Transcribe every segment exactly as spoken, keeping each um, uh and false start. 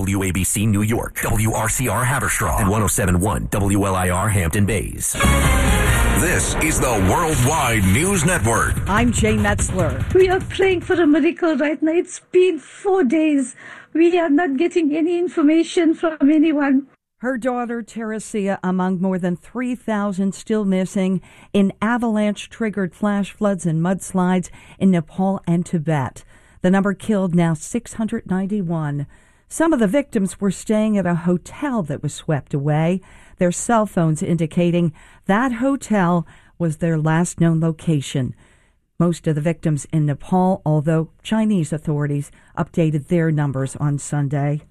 W A B C New York, W R C R Haverstraw, and one oh seven point one W L I R Hampton Bays. This is the Worldwide News Network. I'm Jane Metzler. We are praying for a miracle right now. It's been four days. We are not getting any information from anyone. Her daughter, Teresia, among more than three thousand still missing in avalanche-triggered flash floods and mudslides in Nepal and Tibet. The number killed now six hundred ninety-one. Some of the victims were staying at a hotel that was swept away, their cell phones indicating that hotel was their last known location. Most of the victims in Nepal, although Chinese authorities updated their numbers on Sunday.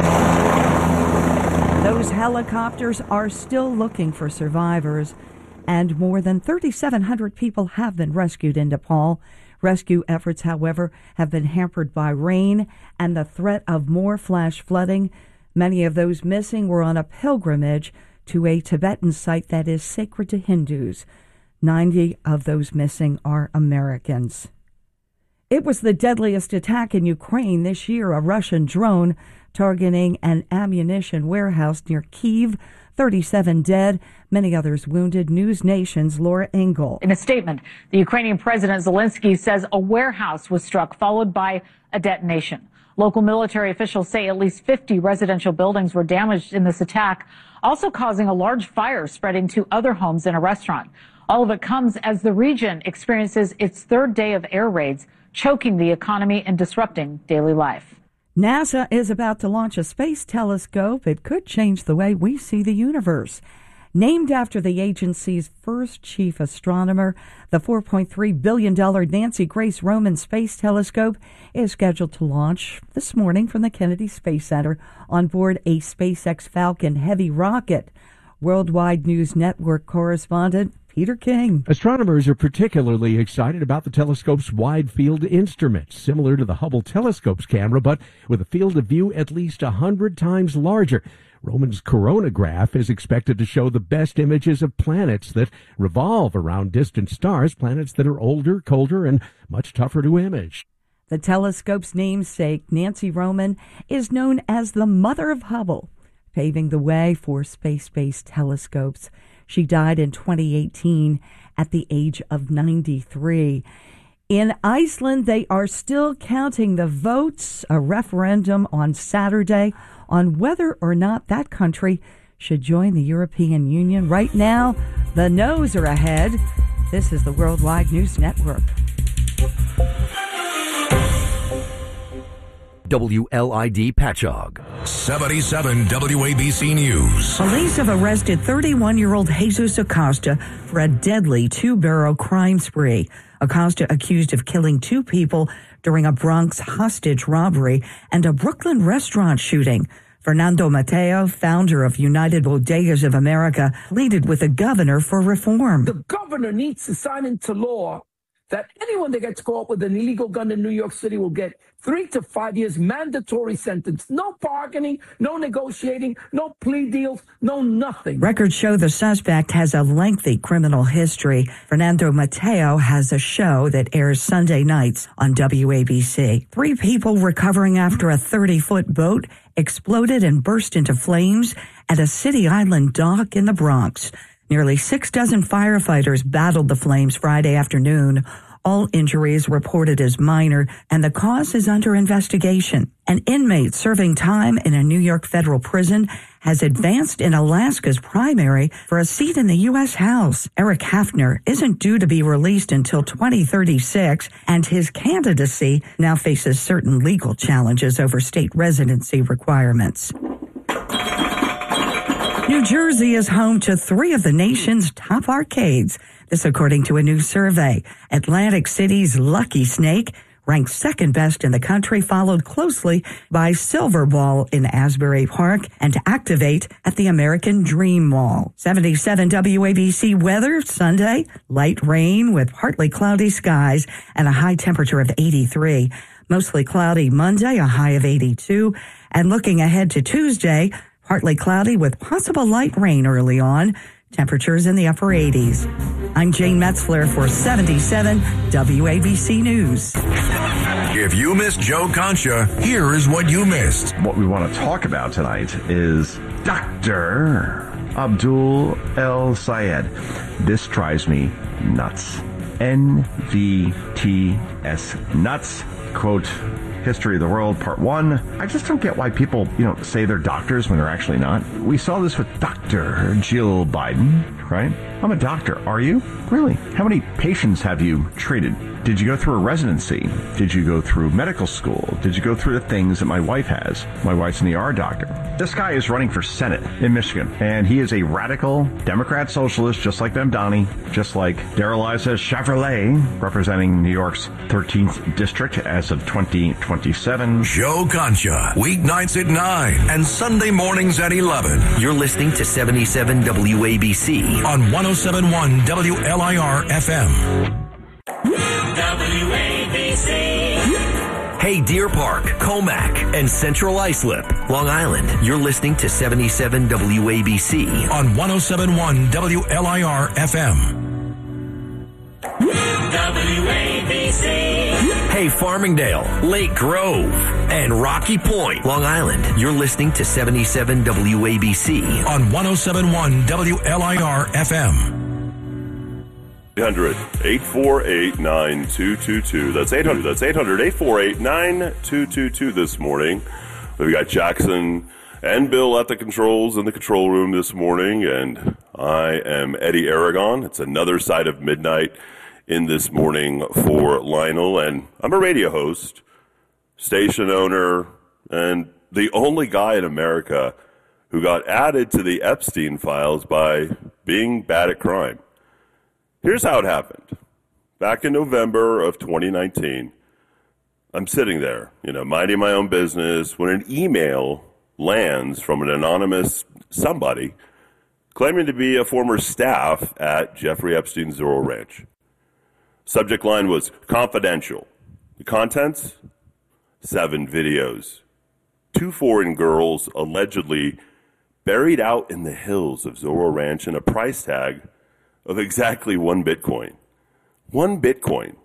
Those helicopters are still looking for survivors, and more than thirty-seven hundred people have been rescued in Nepal. Rescue efforts, however, have been hampered by rain and the threat of more flash flooding. Many of those missing were on a pilgrimage to a Tibetan site that is sacred to Hindus. ninety of those missing are Americans. It was the deadliest attack in Ukraine this year, a Russian drone targeting an ammunition warehouse near Kyiv. thirty-seven dead, many others wounded. News Nation's Laura Engel. In a statement, the Ukrainian President Zelensky says a warehouse was struck, followed by a detonation. Local military officials say at least fifty residential buildings were damaged in this attack, also causing a large fire spreading to other homes and a restaurant. All of it comes as the region experiences its third day of air raids, choking the economy and disrupting daily life. NASA is about to launch a space telescope. It could change the way we see the universe. Named after the agency's first chief astronomer, the four point three billion dollars Nancy Grace Roman Space Telescope is scheduled to launch this morning from the Kennedy Space Center on board a SpaceX Falcon Heavy rocket. Worldwide News Network correspondent Peter King. Astronomers are particularly excited about the telescope's wide-field instrument, similar to the Hubble telescope's camera, but with a field of view at least one hundred times larger. Roman's coronagraph is expected to show the best images of planets that revolve around distant stars, planets that are older, colder, and much tougher to image. The telescope's namesake, Nancy Roman, is known as the mother of Hubble, paving the way for space-based telescopes. She died in twenty eighteen at the age of ninety-three. In Iceland, they are still counting the votes. A referendum on Saturday on whether or not that country should join the European Union. Right now, the no's are ahead. This is the Worldwide News Network. W L I D Patchogue. seventy-seven W A B C News. Police have arrested thirty-one-year-old Jesus Acosta for a deadly two-barrel crime spree. Acosta accused of killing two people during a Bronx hostage robbery and a Brooklyn restaurant shooting. Fernando Mateo, founder of United Bodegas of America, pleaded with the governor for reform. The governor needs to sign into law that anyone that gets caught with an illegal gun in New York City will get three to five years mandatory sentence. No bargaining, no negotiating, no plea deals, no nothing. Records show the suspect has a lengthy criminal history. Fernando Mateo has a show that airs Sunday nights on W A B C. Three people recovering after a thirty-foot boat exploded and burst into flames at a City Island dock in the Bronx. Nearly six dozen firefighters battled the flames Friday afternoon. All injuries reported as minor, and the cause is under investigation. An inmate serving time in a New York federal prison has advanced in Alaska's primary for a seat in the U S House. Eric Hafner isn't due to be released until twenty thirty-six, and his candidacy now faces certain legal challenges over state residency requirements. New Jersey is home to three of the nation's top arcades. This according to a new survey. Atlantic City's Lucky Snake ranked second best in the country, followed closely by Silver Ball in Asbury Park and Activate at the American Dream Mall. seventy-seven W A B C weather Sunday, light rain with partly cloudy skies and a high temperature of eighty-three. Mostly cloudy Monday, a high of eighty-two. And looking ahead to Tuesday, partly cloudy with possible light rain early on. Temperatures in the upper eighties. I'm Jane Metzler for seventy-seven W A B C News. If you missed Joe Concha, here is what you missed. What we want to talk about tonight is Doctor Abdul El Sayed. This drives me nuts. N V T S nuts. Quote, History of the World, Part one. I just don't get why people, you know, say they're doctors when they're actually not. We saw this with Doctor Jill Biden, right? I'm a doctor. Are you? Really? How many patients have you treated? Did you go through a residency? Did you go through medical school? Did you go through the things that my wife has? My wife's an E R doctor. This guy is running for Senate in Michigan, and he is a radical Democrat socialist, just like Mamdani, just like Darrell-Issa Chevrolet, representing New York's thirteenth district as of twenty twenty-seven. Joe Concha, weeknights at nine and Sunday mornings at eleven. You're listening to seventy-seven W A B C on one oh seven point one W L I R F M. W A B C. Hey, Deer Park, Comac, and Central Islip, Long Island. You're listening to seventy-seven W A B C on one oh seven point one W L I R F M. W A B C. Hey, Farmingdale, Lake Grove, and Rocky Point, Long Island. You're listening to seventy-seven W A B C on one oh seven point one W L I R F M. eight hundred, eight four eight, nine two two two. That's eight hundred. That's eight hundred, eight four eight, nine two two two this morning. We've got Jackson and Bill at the controls in the control room this morning, and I am Eddie Aragon. It's another side of midnight in this morning for Lionel, and I'm a radio host, station owner, and the only guy in America who got added to the Epstein files by being bad at crime. Here's how it happened. Back in November of twenty nineteen, I'm sitting there, you know, minding my own business, when an email lands from an anonymous somebody claiming to be a former staff at Jeffrey Epstein's Zorro Ranch. Subject line was confidential. The contents? Seven videos. Two foreign girls allegedly buried out in the hills of Zorro Ranch, and a price tag of exactly one Bitcoin. One Bitcoin.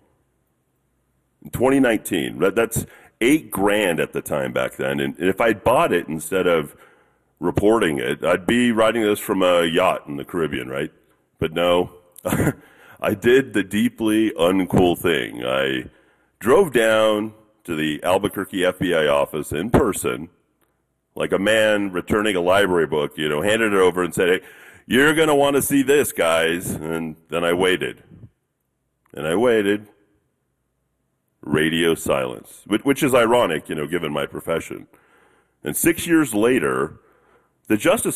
In twenty nineteen. That's eight grand at the time back then. And if I'd bought it instead of reporting it, I'd be writing this from a yacht in the Caribbean, right? But no, I did the deeply uncool thing. I drove down to the Albuquerque F B I office in person, like a man returning a library book, you know, handed it over and said, hey, you're going to want to see this, guys. And then I waited. And I waited. Radio silence, which is ironic, you know, given my profession. And six years later, the Justice